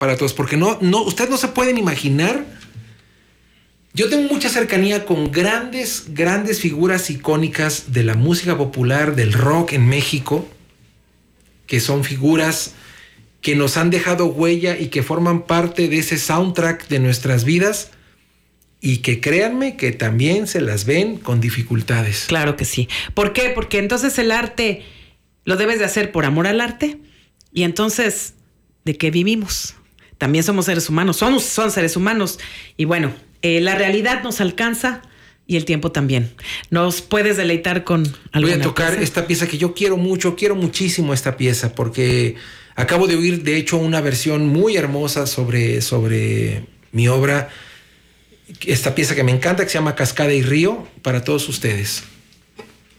para todos, porque ustedes no se pueden imaginar. Yo tengo mucha cercanía con grandes figuras icónicas de la música popular, del rock en México, que son figuras que nos han dejado huella y que forman parte de ese soundtrack de nuestras vidas, y que créanme que también se las ven con dificultades. Claro que sí. ¿Por qué? Porque entonces el arte lo debes de hacer por amor al arte, y entonces, ¿de qué vivimos? También somos seres humanos, son seres humanos, y bueno, la realidad nos alcanza y el tiempo también. ¿Nos puedes deleitar con alguna Voy a tocar pieza? esta pieza que yo quiero muchísimo esta pieza, porque acabo de oír, de hecho, una versión muy hermosa sobre mi obra, esta pieza que me encanta, que se llama Cascada y Río, para todos ustedes.